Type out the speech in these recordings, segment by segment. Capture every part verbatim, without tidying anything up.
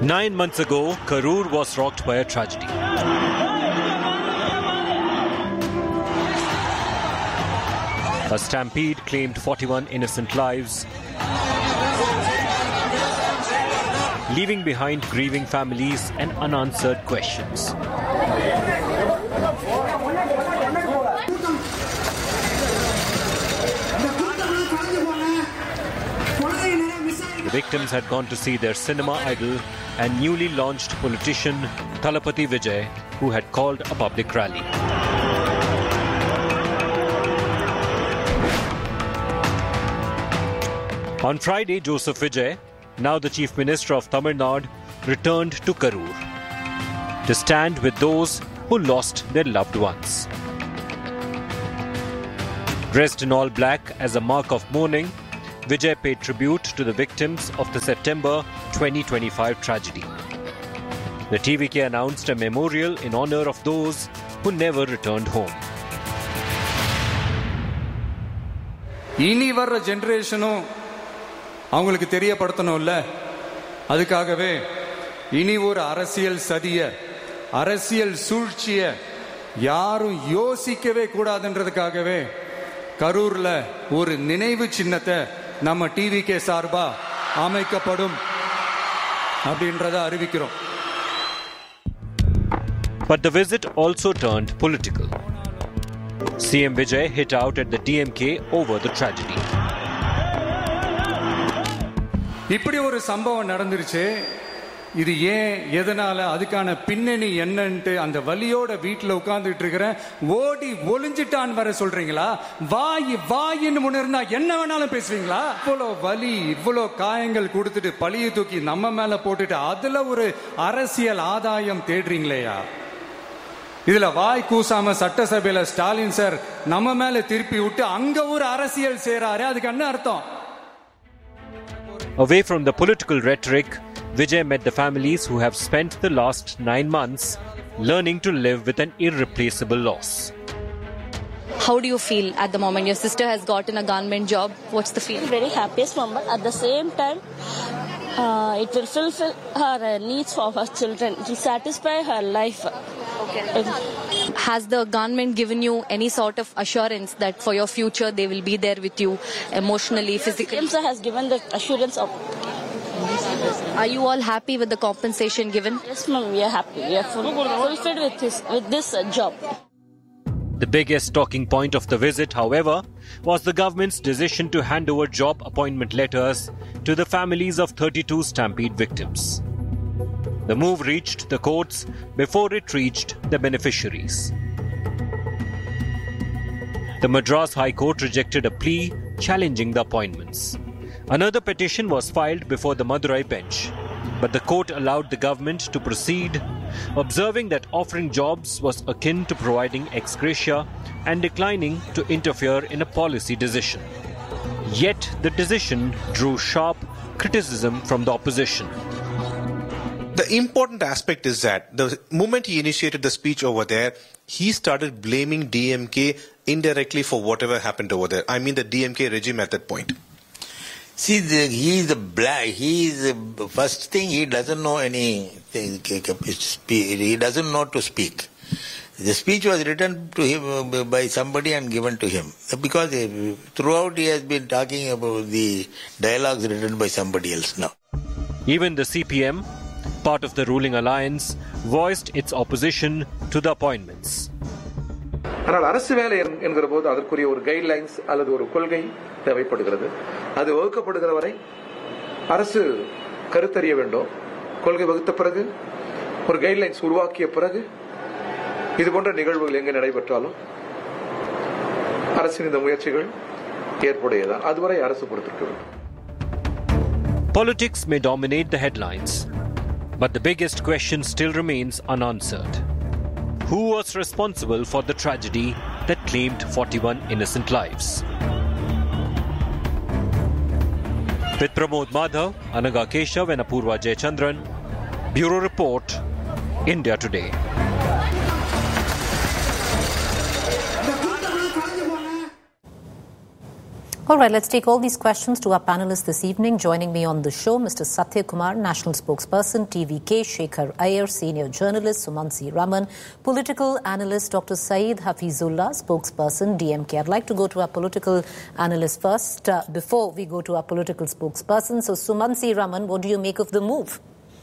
Nine months ago, Karur was rocked by a tragedy. A stampede claimed forty-one innocent lives, leaving behind grieving families and unanswered questions. The victims had gone to see their cinema idol and newly launched politician Thalapathy Vijay, who had called a public rally. On Friday, Joseph Vijay, now the Chief Minister of Tamil Nadu, returned to Karur to stand with those who lost their loved ones. Dressed in all black as a mark of mourning, Vijay paid tribute to the victims of the September twenty twenty-five tragedy. The T V K announced a memorial in honor of those who never returned home. இனி வர்ற ஜெனரேஷனும் அவங்களுக்கு தெரியப்படுத்தணும்ல, அதுக்காகவே இனி ஒரு அரசியல் சதிய, அரசியல் சூழ்ச்சிய யாரும் யோசிக்கவே கூடாதுன்றதுக்காகவே கரூர்ல ஒரு நினைவு சின்னத்தை நம்ம டிவிகே சார்பா அமைக்கப்படும் அப்படின்றத அறிவிக்கிறோம். But the visit also turned political. C M Vijay hit out at the D M K over the tragedy. இப்படி ஒரு சம்பவம் நடந்துருச்சு, இது ஏன், எதனால, அதுக்கான பின்னணி என்னன்ட்டு அந்த வலியோட வீட்டில் உட்கார்ந்துட்டு இருக்கிற ஓடி ஒளிஞ்சிட்டான் வர சொல்றீங்களா? வாய் வாயின்னு முன்னிருந்தா என்ன வேணாலும் பேசுவீங்களா? இவ்வளோ வலி, இவ்வளோ காயங்கள் கொடுத்துட்டு பழிய தூக்கி நம்ம மேல போட்டுட்டு அதுல ஒரு அரசியல் ஆதாயம் தேடுறீங்களேயா? இதுல வாய் கூசாம சட்டசபையில ஸ்டாலின் சார் நம்ம மேல திருப்பி விட்டு அங்க ஒரு அரசியல் செய்றாரு, அதுக்கு என்ன அர்த்தம்? Away from the political rhetoric, Vijay met the families who have spent the last nine months learning to live with an irreplaceable loss. How do you feel at the moment? Your sister has gotten a government job. What's the feeling? Very happiest moment. At the same time, uh, it will fulfill her uh, needs for her children. It will satisfy her life. Okay. Has the government given you any sort of assurance that for your future they will be there with you emotionally, physically? C M has given the assurance of. Are you all happy with the compensation given? Yes, ma'am, we are happy. We are full, fulfilled with this, with this uh, job. The biggest talking point of the visit, however, was the government's decision to hand over job appointment letters to the families of thirty-two stampede victims. The move reached the courts before it reached the beneficiaries. The Madras High Court rejected a plea challenging the appointments. Another petition was filed before the Madurai bench, but the court allowed the government to proceed, observing that offering jobs was akin to providing ex gratia and declining to interfere in a policy decision. Yet the decision drew sharp criticism from the opposition. The important aspect is that the moment he initiated the speech over there, he started blaming D M K indirectly for whatever happened over there. I mean the D M K regime at that point. See, the, he is the black. He is the first thing. He doesn't know anything. He doesn't know to speak. The speech was written to him by somebody and given to him because throughout he has been talking about the dialogues written by somebody else now. Even the C P M, part of the ruling alliance, voiced its opposition to the appointments. ஆனால் அரசு வேலை என்கிற போது அதற்குரிய ஒரு guidelines அல்லது ஒரு கொள்கை தேவைப்படுகிறது. அது வகுக்கப்படுகிற வரை அரசு கருத்தறிய வேண்டும். கொள்கை வகுத்த பிறகு ஒரு கைட்லைன்ஸ் உருவாக்கிய பிறகு இது போன்ற நிகழ்வுகள் எங்கே நடைபெற்றாலும் அரசின் இந்த முயற்சிகள் ஏற்புடையதான். அதுவரை அரசு பொறுத்திருக்க வேண்டும். Politics may dominate the headlines, but the biggest question still remains unanswered. Who was responsible for the tragedy that claimed forty-one innocent lives? With Pramod Madhav, Anaga Keshav and Apurva Jayachandran, Bureau Report, India Today. All right, let's take all these questions to our panelists this evening. Joining me on the show, Mister Satya Kumar, National Spokesperson, T V K, Shekhar Iyer, Senior Journalist, Sumansi Raman, Political Analyst, Doctor Saeed Hafizullah, Spokesperson, D M K. I'd like to go to our political analyst first uh, before we go to our political spokesperson. So, Sumansi Raman, what do you make of the move?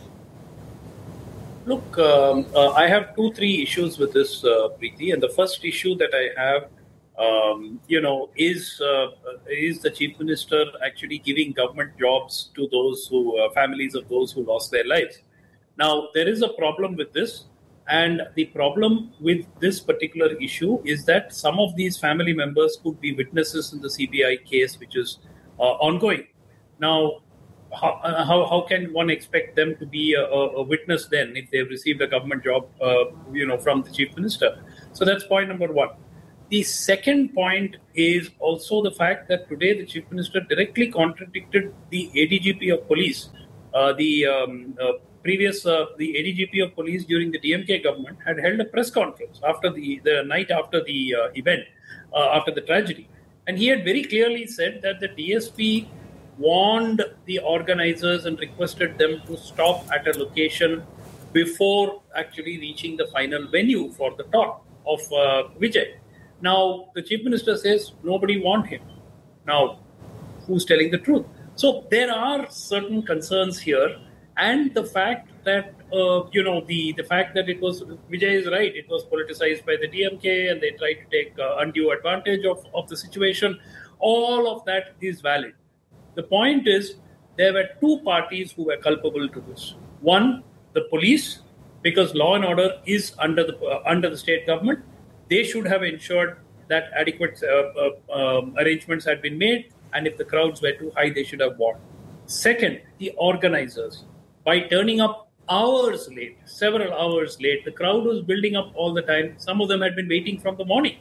Look, um, uh, I have two, three issues with this, uh, Preeti. And the first issue that I have Um, you know, is uh, is the Chief Minister actually giving government jobs to those who, uh, families of those who lost their lives? Now, there is a problem with this. And the problem with this particular issue is that some of these family members could be witnesses in the C B I case, which is uh, ongoing. Now, how, uh, how how can one expect them to be a, a witness then if they've received a government job, uh, you know, from the Chief Minister? So that's point number one. The second point is also the fact that today the Chief Minister directly contradicted the A D G P of police. Uh, the um, uh, previous, uh, the A D G P of police during the D M K government had held a press conference after the, the night after the uh, event, uh, after the tragedy. And he had very clearly said that the D S P warned the organizers and requested them to stop at a location before actually reaching the final venue for the talk of uh, Vijay. Now, the Chief Minister says nobody warned him. Now, who's telling the truth? So there are certain concerns here. And the fact that, uh, you know, the, the fact that it was, Vijay is right, it was politicized by the D M K and they tried to take uh, undue advantage of, of the situation. All of that is valid. The point is, there were two parties who were culpable to this. One, the police, because law and order is under the uh, under the state government. They should have ensured that adequate uh, uh, um, arrangements had been made, and if the crowds were too high, they should have warned. Second, the organizers. By turning up hours late, several hours late, the crowd was building up all the time. Some of them had been waiting from the morning.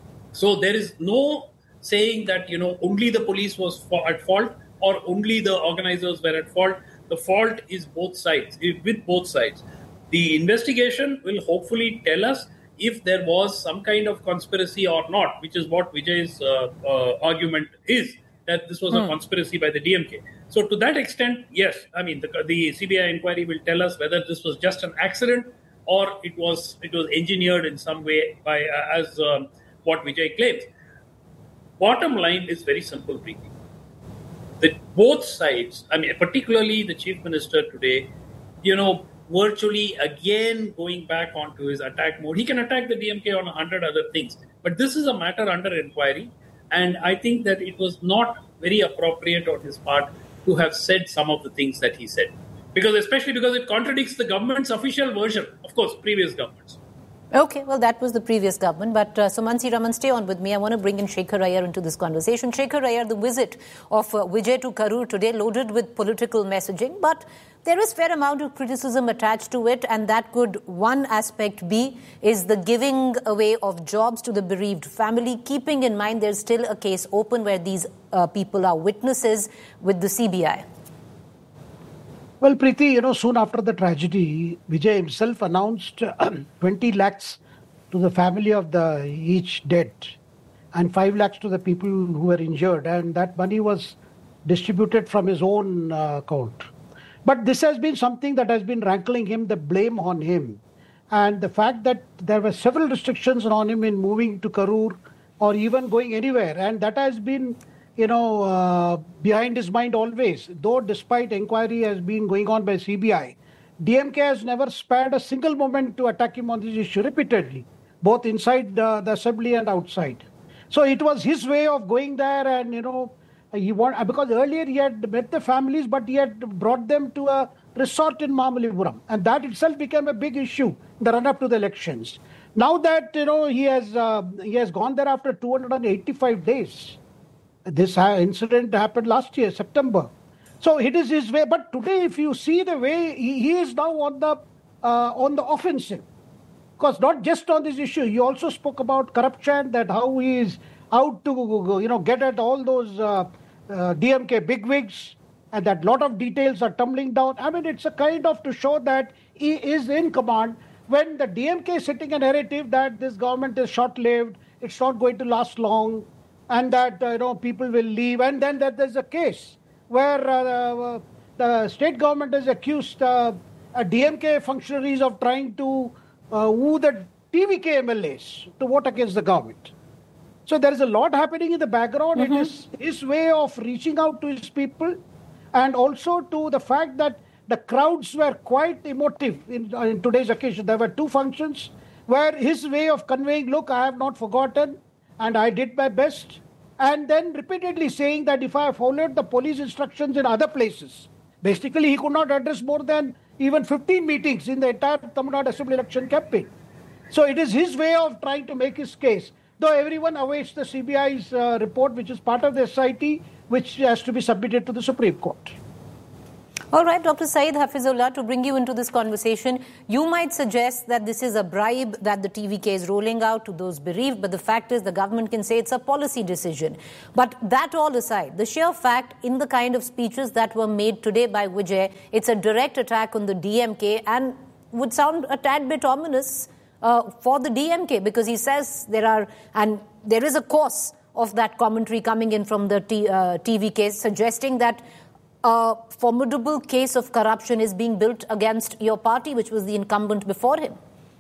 So there is no saying that, you know, only the police was at fault or only the organizers were at fault. The fault is both sides, with both sides. The investigation will hopefully tell us if there was some kind of conspiracy or not, which is what Vijay's uh, uh, argument is, that this was hmm. a conspiracy by the D M K. So to that extent, yes, I mean, the, the C B I inquiry will tell us whether this was just an accident or it was it was engineered in some way by uh, as um, what Vijay claims. Bottom line is very simple, Preeti. That both sides, I mean, particularly the Chief Minister today, you know, virtually again going back onto his attack mode. He can attack the D M K on a hundred other things. But this is a matter under inquiry. And I think that it was not very appropriate on his part to have said some of the things that he said. Because especially because it contradicts the government's official version, of course, previous governments. Okay, well, that was the previous government. But uh, Sumansi Raman, stay on with me. I want to bring in Shekhar Iyer into this conversation. Shekhar Iyer, the visit of uh, Vijay to Karur today loaded with political messaging, but there is fair amount of criticism attached to it, and that could, one aspect be, is the giving away of jobs to the bereaved family, keeping in mind there's still a case open where these uh, people are witnesses with the C B I. Well, Preeti, you know, soon after the tragedy, Vijay himself announced twenty lakhs to the family of the each dead and five lakhs to the people who were injured. And that money was distributed from his own uh, account. But this has been something that has been rankling him, the blame on him. And the fact that there were several restrictions on him in moving to Karur or even going anywhere. And that has been, you know, uh, behind his mind always. Though despite inquiry has been going on by C B I, D M K has never spared a single moment to attack him on this issue repeatedly, both inside uh, the assembly and outside. So it was his way of going there and, you know, he want, because earlier he had met the families, but he had brought them to a resort in Mamalipuram. And that itself became a big issue in the run-up to the elections. Now that, you know, he has, uh, he has gone there after two hundred eighty-five days. This incident happened last year, September. So it is his way. But today, if you see the way, he, he is now on the uh, on the offensive. Because not just on this issue, he also spoke about corruption, that how he is out to, you know, get at all those uh, uh, D M K bigwigs, and that lot of details are tumbling down. I mean, it's a kind of to show that he is in command when the D M K is setting a narrative that this government is short-lived, it's not going to last long. and that uh, you know people will leave, and then that there's a case where uh, the state government has accused uh, D M K functionaries of trying to uh, woo the T V K M L As to vote against the government. So there is a lot happening in the background. Mm-hmm. It is his way of reaching out to his people, and also to the fact that the crowds were quite emotive in, uh, in today's occasion. There were two functions where his way of conveying, look, I have not forgotten and I did my best. And then repeatedly saying that if I followed the police instructions in other places, basically he could not address more than even fifteen meetings in the entire Tamil Nadu Assembly election campaign. So it is his way of trying to make his case. Though everyone awaits the C B I's uh, report, which is part of the S I T, which has to be submitted to the Supreme Court. All right, Doctor Saeed Hafizullah, to bring you into this conversation, you might suggest that this is a bribe that the T V K is rolling out to those bereaved, but the fact is the government can say it's a policy decision. But that all aside, the sheer fact in the kind of speeches that were made today by Vijay, it's a direct attack on the D M K and would sound a tad bit ominous uh, for the D M K, because he says there are, and there is a course of that commentary coming in from the T, uh, T V K suggesting that a formidable case of corruption is being built against your party, which was the incumbent before him.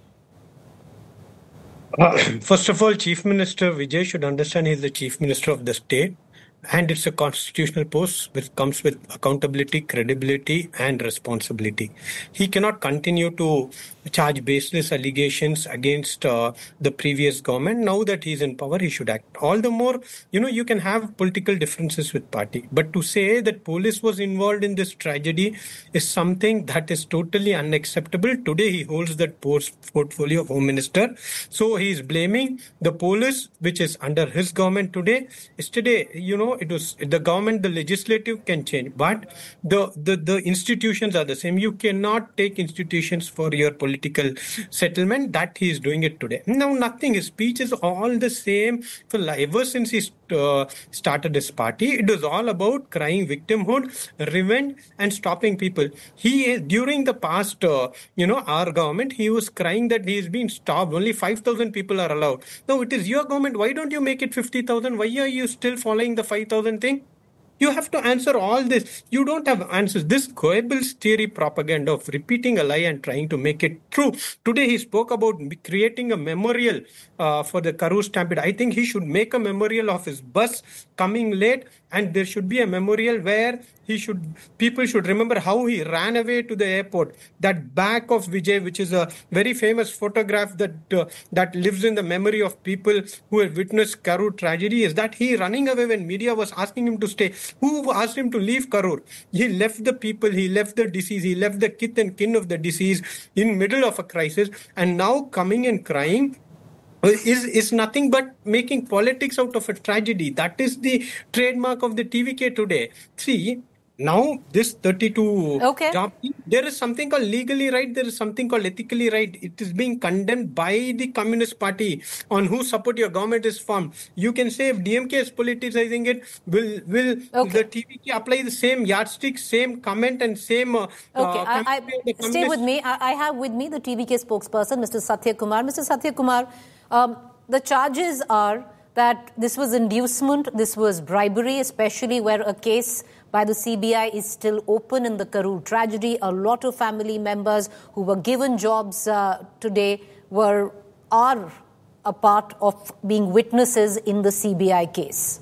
Uh, first of all, Chief Minister Vijay should understand he is the Chief Minister of the state, and it's a constitutional post which comes with accountability, credibility, and responsibility. He cannot continue to charge baseless allegations against uh, the previous government. Now that he's in power, he should act. All the more, you know, you can have political differences with party, but to say that police was involved in this tragedy is something that is totally unacceptable. Today, he holds that post portfolio of Home Minister. So he is blaming the police, which is under his government today. Yesterday, you know, it was the government, the legislative can change, but the, the, the institutions are the same. You cannot take institutions for your political settlement. That he is doing it today. Now, nothing. His speech is all the same. For ever since he uh, started his party, it was all about crying victimhood, revenge, and stopping people. He, during the past, uh, you know, our government, he was crying that he is being stopped. Only five thousand people are allowed. Now, it is your government. Why don't you make it fifty thousand? Why are you still following the five thousand thing? You have to answer all this. You don't have answers. This Goebbels theory propaganda of repeating a lie and trying to make it true. Today he spoke about creating a memorial uh, for the Karur stampede. I think he should make a memorial of his bus coming late, and there should be a memorial where he should, people should remember how he ran away to the airport. That back of Vijay, which is a very famous photograph that uh, that lives in the memory of people who have witnessed Karur tragedy, is that he running away when media was asking him to stay. Who asked him to leave Karur? He left the people, he left the disease, he left the kith and kin of the disease in middle of a crisis, and now coming and crying is is nothing but making politics out of a tragedy. That is the trademark of the T V K today. See, now this thirty-two okay. job, there is something called legally right, there is something called ethically right. It is being condemned by the Communist Party on whose support your government is formed. You can say if D M K is politicizing it, will will okay. the T V K apply the same yardstick, same comment and same uh, okay. uh, I, I, stay with me. I, I have with me the T V K spokesperson, Mister Satya Kumar. Mister Satya Kumar, um, the charges are that this was inducement, this was bribery, especially where a case by the C B I is still open in the Karur tragedy. A lot of family members who were given jobs uh, today were are a part of being witnesses in the C B I case.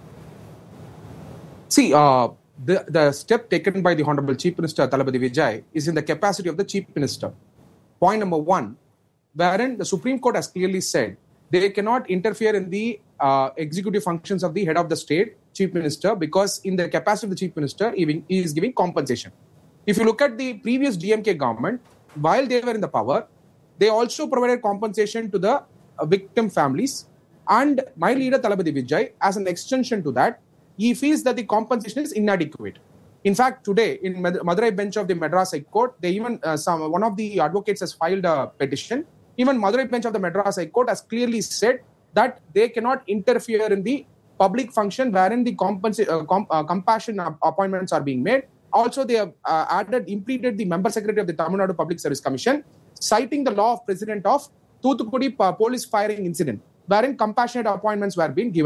See, uh, the, the step taken by the Honorable Chief Minister Thalapathy Vijay is in the capacity of the Chief Minister. Point number one, wherein the Supreme Court has clearly said they cannot interfere in the uh, executive functions of the head of the state, Chief Minister, because in the capacity of the Chief Minister, he is giving compensation. If you look at the previous D M K government, while they were in the power, they also provided compensation to the uh, victim families. And my leader, Thalapathy Vijay, as an extension to that, he feels that the compensation is inadequate. In fact, today, in Madurai bench of the Madras High Court, they even uh, some one of the advocates has filed a petition. Even Madurai bench of the Madras High Court has clearly said that they cannot interfere in the public function wherein the compensa- uh, com- uh, compassion appointments are being made. Also, they have uh, added, implemented the member secretary of the Tamil Nadu Public Service Commission, citing the law of President of Thoothukudi police firing incident, wherein compassionate appointments were being given.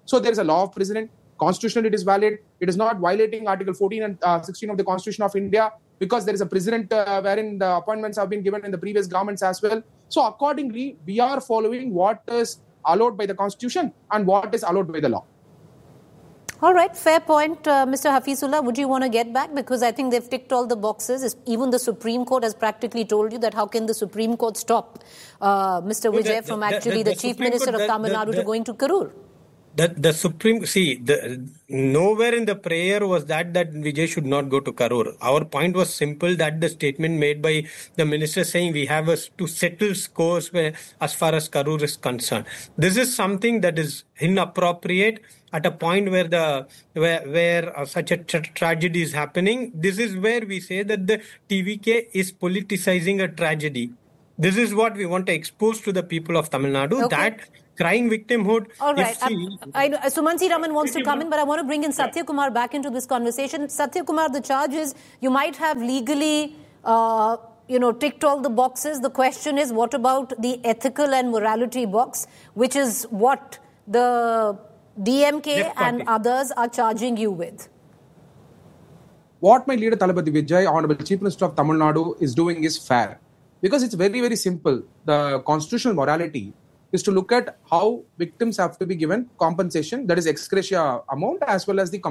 So there is a law of precedent. Constitutionally, it is valid. It is not violating Article fourteen and uh, sixteen of the Constitution of India because there is a precedent uh, wherein the appointments have been given in the previous governments as well. So accordingly, we are following what is allowed by the Constitution and what is allowed by the law. All right, fair point, uh, Mister Hafizullah. Would you want to get back? Because I think they've ticked all the boxes. Even the Supreme Court has practically told you that how can the Supreme Court stop uh, Mister Vijay the, the, from actually the, the, the Chief Minister Court, of Tamil Nadu to going to Karur? The, the Supreme, see, the, nowhere in the prayer was that that Vijay should not go to Karur. Our point was simple, that the statement made by the minister saying we have a, to settle scores where, as far as Karur is concerned. This is something that is inappropriate at a point where the where, where uh, such a tra- tragedy is happening. This is where we say that the T V K is politicizing a tragedy. This is what we want to expose to the people of Tamil Nadu, okay. that crying victimhood. All right. She, I, I, Sumansi Raman wants to come in, but I want to bring in Satya Kumar back into this conversation. Satya Kumar, the charge is you might have legally, uh, you know, ticked all the boxes. The question is, what about the ethical and morality box, which is what the D M K yes, and others are charging you with? What my leader Thalapathy Vijay, Honorable Chief Minister of Tamil Nadu, is doing is fair. Because it's very, very simple. The constitutional morality is to look at how victims have to be given compensation, that is ex gratia amount, as well as the